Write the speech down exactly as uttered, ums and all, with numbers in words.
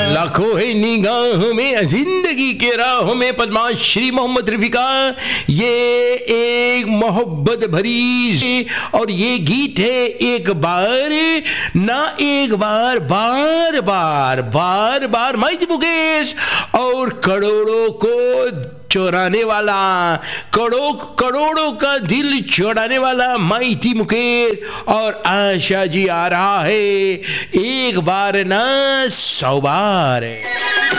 लाखों है निगाहों में, जिंदगी के राहों में पद्माश्री मोहम्मद रफीका। ये एक मोहब्बत भरी और ये गीत है एक बार ना एक बार, बार बार बार बार माइती मुकेश और करोड़ों को चोराने वाला, करोड़ों करोड़ों का दिल चोराने वाला माइती मुकेश और आशा जी आ रहा है एक बार ना सौ बार।